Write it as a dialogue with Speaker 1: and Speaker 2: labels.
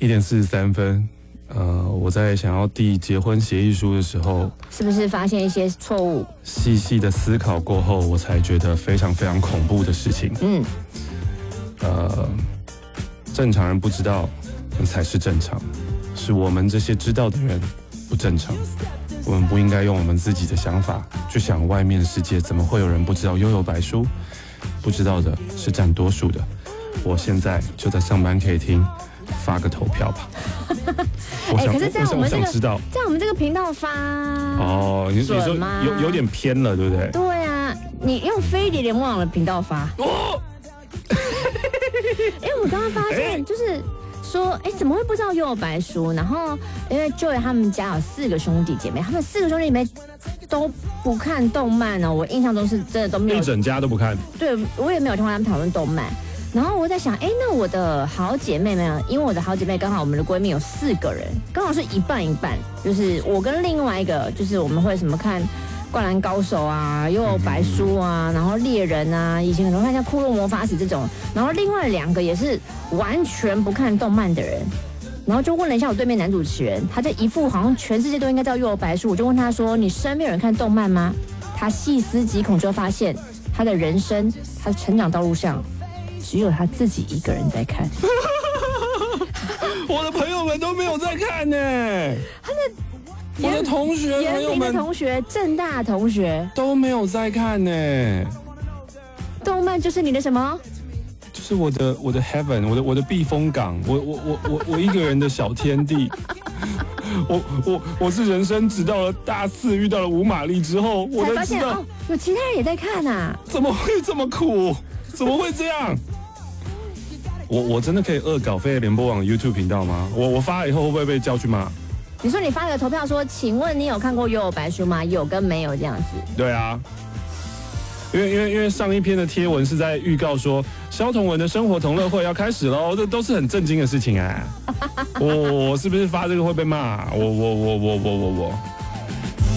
Speaker 1: 1:43，我在想要递结婚协议书的时候，
Speaker 2: 是不是发现一些错误？
Speaker 1: 细细的思考过后，我才觉得非常非常恐怖的事情。正常人不知道，那才是正常，是我们这些知道的人不正常。我们不应该用我们自己的想法去想外面的世界，怎么会有人不知道悠悠白书？不知道的是占多数的。我现在就在上班可以听，发个投票吧。
Speaker 2: 可是这样我们这个频道发
Speaker 1: 哦，你说有点偏了，对不对？
Speaker 2: 对啊，你用飞碟联网的频道发。我刚刚发现就是说，怎么会不知道悠悠白书？然后因为 Joy 他们家有4个兄弟姐妹，他们4个兄弟姐妹都不看动漫哦。我印象中是真的都没有，
Speaker 1: 一整家都不看。
Speaker 2: 对，我也没有听过他们讨论动漫。然后我在想，那我的好姐妹们，因为我的好姐妹刚好我们的闺蜜有4个人，刚好是一半一半，就是我跟另外一个，就是我们会什么看《灌篮高手》啊、悠悠白书啊，然后猎人啊，以前可能看像《库洛魔法使》这种，然后另外2个也是完全不看动漫的人，然后就问了一下我对面男主持人，他这一副好像全世界都应该知道悠悠白书，我就问他说：“你身边有人看动漫吗？”他细思极恐，就发现他的人生，他的成长道路上。只有他自己一个人在看，
Speaker 1: 我的朋友们都没有在看呢。我的同学朋友们、
Speaker 2: 同学、政大同学
Speaker 1: 都没有在看呢。
Speaker 2: 动漫就是你的什么？
Speaker 1: 就是我的 heaven， 我的避风港，我一个人的小天地。我是人生直到了大4遇到了吴玛丽之后，我才知道
Speaker 2: 有其他人也在看啊！
Speaker 1: 怎么会这么苦？怎么会这样？我真的可以恶搞飞碟联播网 YouTube 频道吗？我发了以后会不会被叫去骂？
Speaker 2: 你说你发了个投票说，请问你有看过悠悠白书吗？有跟没有这样子？
Speaker 1: 对啊，因为上一篇的贴文是在预告说萧同文的生活同乐会要开始喽，这都是很震惊的事情哎。我是不是发这个会被骂？我。